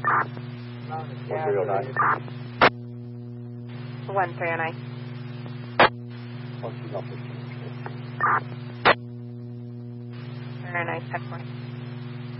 109. 139. Oh, she's not 15. Very nice, 10 point.